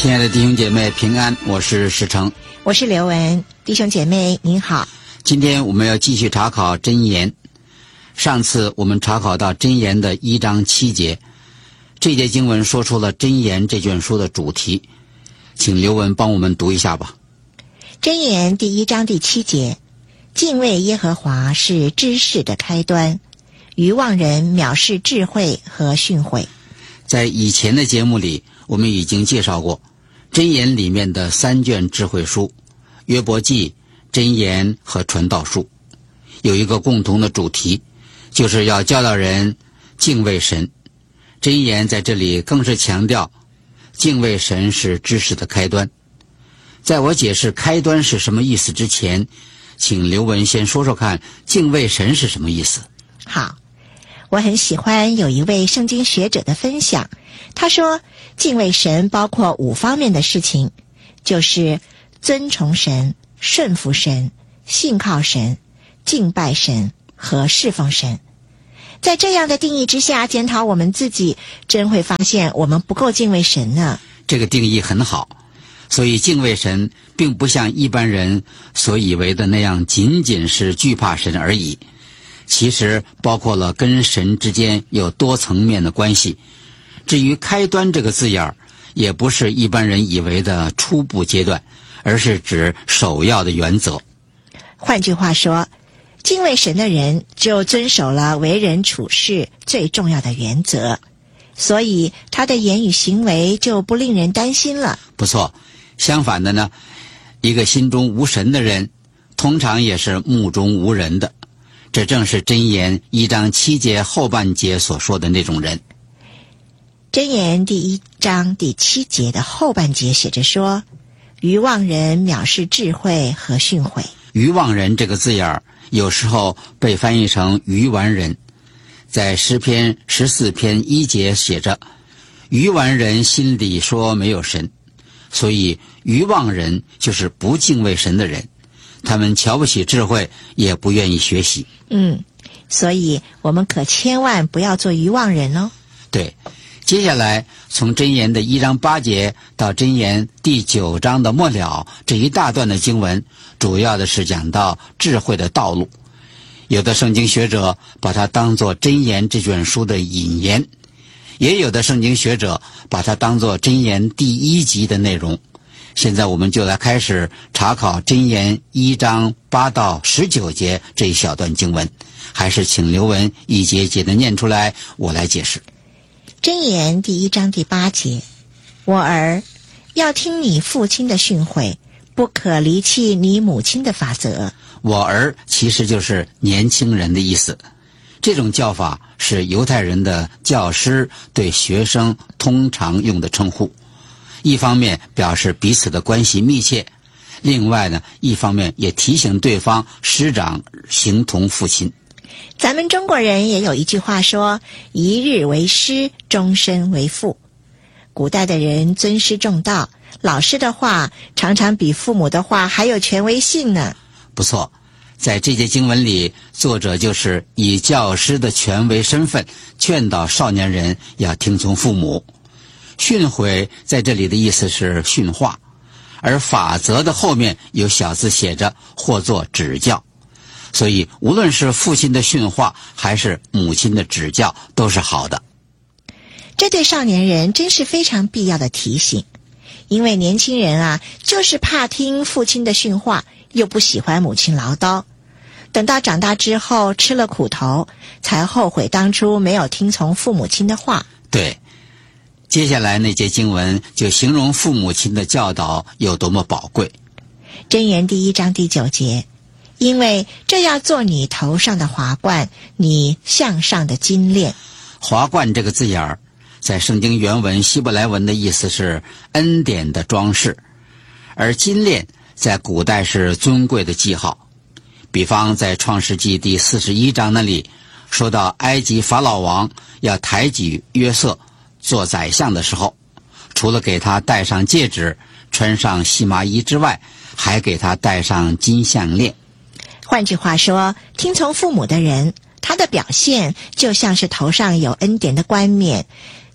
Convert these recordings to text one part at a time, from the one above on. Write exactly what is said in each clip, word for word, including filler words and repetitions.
亲爱的弟兄姐妹平安，我是石成， 我是刘文。弟兄姐妹您好， 今天我们要继续查考箴言。上次我们查考到箴言的一章七节，这节经文说出了箴言这卷书的主题，请刘文帮我们读一下吧。 箴言第一章第七节，敬畏耶和华是知识的开端，愚妄人藐视智慧和训诲。 在以前的节目里，我们已经介绍过箴言里面的三卷智慧书，约伯记、箴言和传道书，有一个共同的主题，就是要教导人敬畏神。箴言在这里更是强调敬畏神是知识的开端。在我解释开端是什么意思之前，请刘文先说说看敬畏神是什么意思。 好，我很喜欢有一位圣经学者的分享，他说敬畏神包括五方面的事情，就是尊崇神、顺服神、信靠神、敬拜神和侍奉神。在这样的定义之下检讨我们自己，真会发现我们不够敬畏神呢。 这个定义很好，所以敬畏神并不像一般人所以为的那样仅仅是惧怕神而已，其实包括了跟神之间有多层面的关系。至于开端这个字眼儿，也不是一般人以为的初步阶段，而是指首要的原则。 换句话说，敬畏神的人就遵守了为人处事最重要的原则，所以他的言语行为就不令人担心了。 不错，相反的呢，一个心中无神的人，通常也是目中无人的。这正是箴言一章七节后半节所说的那种人。 箴言第一章第七节的后半节写着说，愚妄人藐视智慧和训诲。 愚妄人这个字眼儿有时候被翻译成愚顽人，在诗篇十四篇一节写着，愚顽人心里说没有神，所以愚妄人就是不敬畏神的人，他们瞧不起智慧，也不愿意学习。 嗯，所以我们可千万不要做愚妄人哦。 对，接下来从箴言的一章八节到箴言第九章的末了，这一大段的经文主要的是讲到智慧的道路。有的圣经学者把它当作箴言这卷书的引言，也有的圣经学者把它当作箴言第一集的内容。现在我们就来开始查考箴言一章八到十九节这一小段经文，还是请刘文一节一节的念出来，我来解释。 箴言第一章第八节，我儿，要听你父亲的训诲，不可离弃你母亲的法则。 我儿其实就是年轻人的意思，这种叫法是犹太人的教师对学生通常用的称呼，一方面表示彼此的关系密切，另外呢，一方面也提醒对方师长形同父亲。 咱们中国人也有一句话说，一日为师，终身为父。古代的人尊师重道，老师的话常常比父母的话还有权威性呢。 不错，在这节经文里，作者就是以教师的权威身份劝导少年人要听从父母。训诲在这里的意思是训话，而法则的后面有小字写着或作指教，所以无论是父亲的训话还是母亲的指教都是好的。 这对少年人真是非常必要的提醒，因为年轻人啊，就是怕听父亲的训话，又不喜欢母亲唠叨，等到长大之后吃了苦头，才后悔当初没有听从父母亲的话。 对，接下来那节经文就形容父母亲的教导有多么宝贵。 箴言第一章第九节，因为这要做你头上的华冠，你项上的金链。 华冠这个字眼儿，在圣经原文希伯来文的意思是恩典的装饰，而金链在古代是尊贵的记号。比方在创世纪第四十一章那里说到埃及法老王要抬举约瑟做宰相的时候，除了给他戴上戒指穿上细麻衣之外，还给他戴上金项链。 换句话说，听从父母的人，他的表现就像是头上有恩典的冠冕，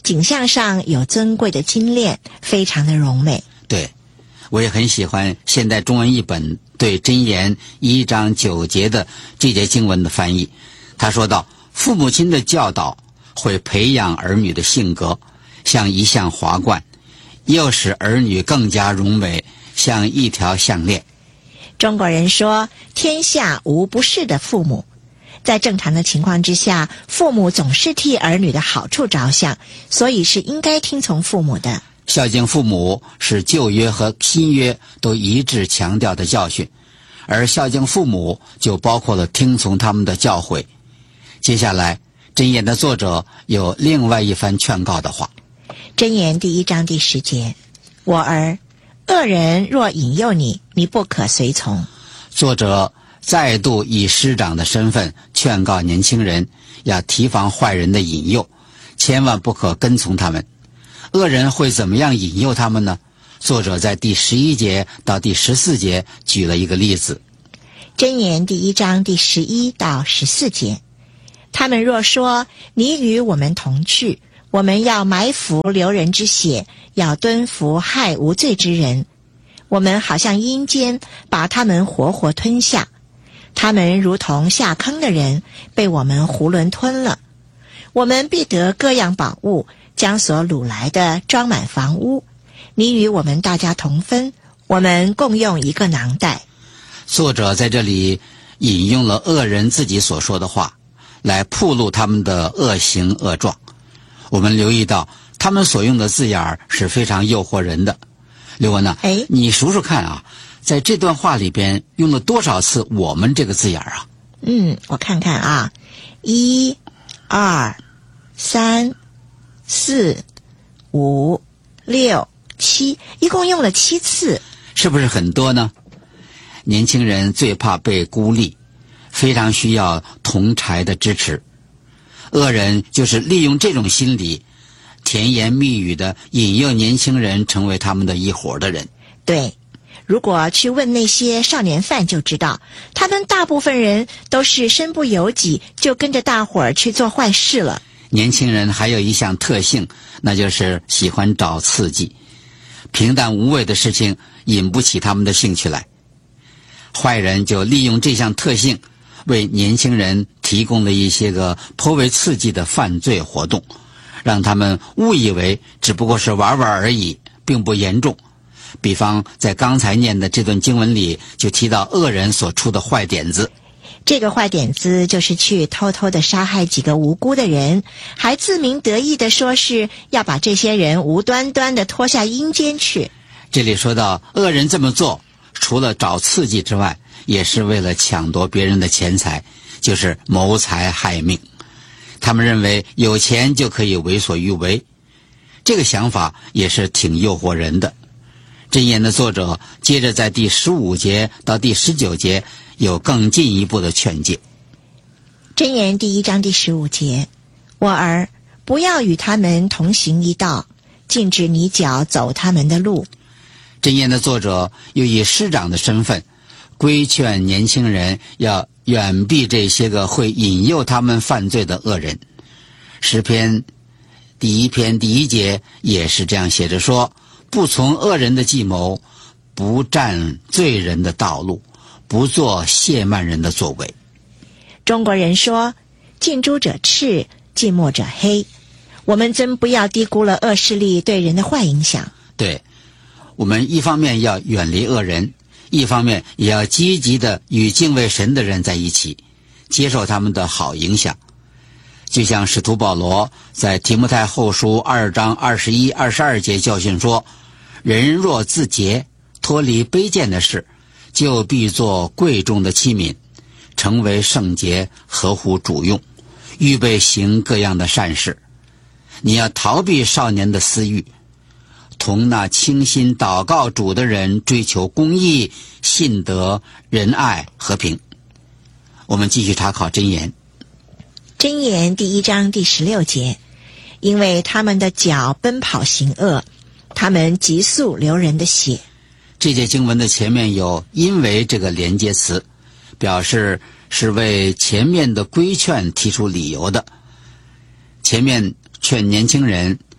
颈项上有尊贵的金链，非常的柔美。 对，我也很喜欢现代中文译本对箴言一章九节的这节经文的翻译。他说道，父母亲的教导会培养儿女的性格，像一项华冠，又使儿女更加荣美，像一条项链。 中国人说，天下无不是的父母。在正常的情况之下，父母总是替儿女的好处着想，所以是应该听从父母的。 孝敬父母是旧约和新约都一致强调的教训，而孝敬父母就包括了听从他们的教诲。接下来箴言的作者有另外一番劝告的话。 箴言第一章第十节，我儿，恶人若引诱你，你不可随从。 作者再度以师长的身份劝告年轻人，要提防坏人的引诱，千万不可跟从他们。恶人会怎么样引诱他们呢？作者在第十一节到第十四节举了一个例子。 箴言第一章第十一到十四节，他们若说，你与我们同去，我们要埋伏流人之血，要蹲伏害无罪之人，我们好像阴间，把他们活活吞下。他们如同下坑的人，被我们囫囵吞了。我们必得各样宝物，将所掳来的装满房屋。你与我们大家同分，我们共用一个囊袋。 作者在这里引用了恶人自己所说的话，来暴露他们的恶行恶状。我们留意到他们所用的字眼是非常诱惑人的。刘文呢？ 哎， 你数数看啊，在这段话里边用了多少次我们这个字眼啊？ 嗯，我看看啊，一、二、三、四、五、六、七，一共用了七次。 是不是很多呢？年轻人最怕被孤立，非常需要同侪的支持。恶人就是利用这种心理，甜言蜜语的引诱年轻人成为他们的一伙的人。 对，如果去问那些少年犯就知道，他们大部分人都是身不由己，就跟着大伙儿去做坏事了。 年轻人还有一项特性，那就是喜欢找刺激，平淡无味的事情引不起他们的兴趣来。坏人就利用这项特性，为年轻人提供了一些个颇为刺激的犯罪活动，让他们误以为只不过是玩玩而已，并不严重。比方在刚才念的这段经文里，就提到恶人所出的坏点子。 这个坏点子就是去偷偷的杀害几个无辜的人，还自鸣得意的说是要把这些人无端端的拖下阴间去。 这里说到恶人这么做，除了找刺激之外，也是为了抢夺别人的钱财，就是谋财害命。他们认为有钱就可以为所欲为，这个想法也是挺诱惑人的。箴言的作者接着在第十五节到第十九节有更进一步的劝诫。 箴言第一章第十五节，我儿，不要与他们同行一道，禁止你脚走他们的路。 箴言的作者又以师长的身份规劝年轻人要远避这些个会引诱他们犯罪的恶人。诗篇第一篇第一节也是这样写着说，不从恶人的计谋，不占罪人的道路，不做亵慢人的作为。 中国人说，近朱者赤，近墨者黑。我们真不要低估了恶势力对人的坏影响。 对，我们一方面要远离恶人，一方面也要积极的与敬畏神的人在一起，接受他们的好影响。就像使徒保罗在提摩太后书二章二十一、二十二节教训说，人若自洁，脱离卑贱的事，就必做贵重的器皿，成为圣洁，合乎主用，预备行各样的善事。你要逃避少年的私欲，同那倾心祷告主的人追求公义、信德、仁爱、和平。我们继续查考箴言。 箴言第一章第十六节，因为他们的脚奔跑行恶，他们急速流人的血。 这节经文的前面有因为这个连接词，表示是为前面的规劝提出理由的。前面劝年轻人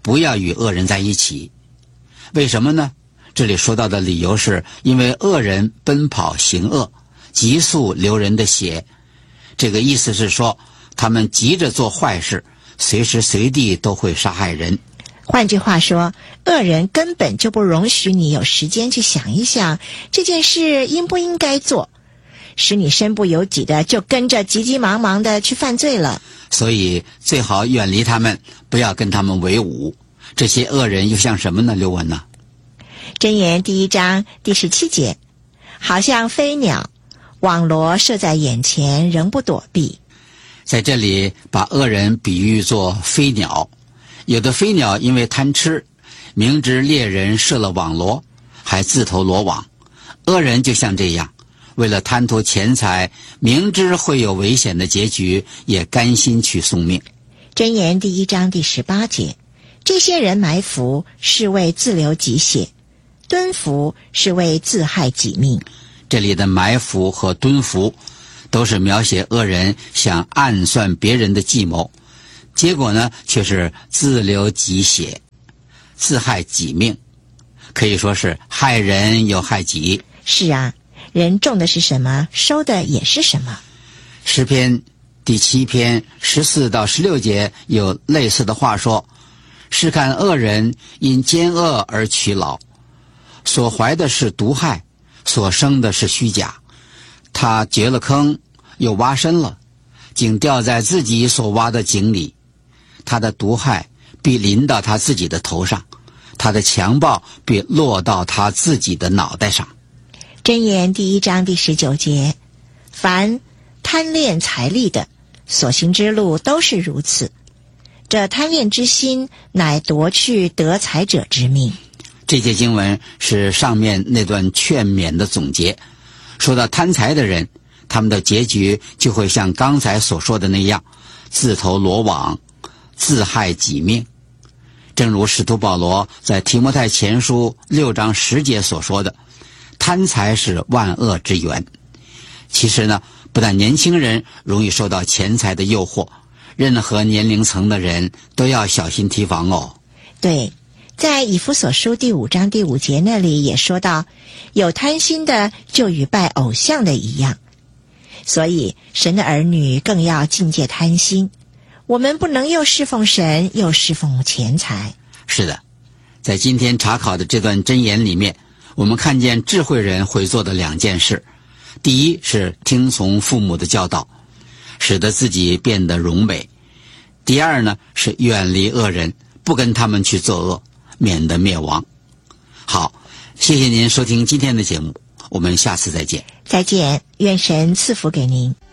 不要与恶人在一起。为什么呢？这里说到的理由是因为恶人奔跑行恶，急速流人的血。这个意思是说，他们急着做坏事，随时随地都会杀害人。 换句话说，恶人根本就不容许你有时间去想一想这件事应不应该做，使你身不由己的就跟着急急忙忙的去犯罪了。 所以最好远离他们，不要跟他们为伍。这些恶人又像什么呢？刘文呢？ 箴言第一章第十七节，好像飞鸟，网罗射在眼前，仍不躲避。 在这里把恶人比喻作飞鸟。有的飞鸟因为贪吃，明知猎人设了网罗，还自投罗网。恶人就像这样，为了贪图钱财，明知会有危险的结局，也甘心去送命。 箴言第一章第十八节，这些人埋伏是为自流己血，蹲伏是为自害己命。 这里的埋伏和蹲伏都是描写恶人想暗算别人的计谋，结果呢却是自流己血，自害己命，可以说是害人又害己。 是啊，人种的是什么，收的也是什么。 诗篇第七篇十四到十六节有类似的话说：试看恶人因奸恶而取劳，所怀的是毒害，所生的是虚假。他掘了坑，又挖深了，竟掉在自己所挖的井里。他的毒害必临到他自己的头上，他的强暴必落到他自己的脑袋上。 箴言第一章第十九节，凡贪恋财力的，所行之路都是如此。这贪恋之心，乃夺去得财者之命。 这节经文是上面那段劝勉的总结。说到贪财的人，他们的结局就会像刚才所说的那样，自投罗网，自害己命。正如使徒保罗在提摩太前书六章十节所说的，贪财是万恶之源。其实呢，不但年轻人容易受到钱财的诱惑，任何年龄层的人都要小心提防哦。 对，在以弗所书第五章第五节那里也说到，有贪心的就与拜偶像的一样。所以神的儿女更要禁戒贪心，我们不能又侍奉神又侍奉钱财。 是的，在今天查考的这段箴言里面，我们看见智慧人会做的两件事。第一是听从父母的教导，使得自己变得荣美。第二呢，是远离恶人，不跟他们去作恶，免得灭亡。好，谢谢您收听今天的节目，我们下次再见。 再见，愿神赐福给您。